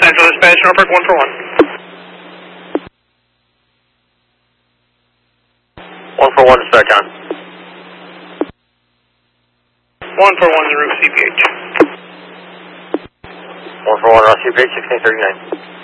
Angeles, Spanish Norfolk, 141. 141 to start, John. 141 en route CPH. 141 on CPH, 1639.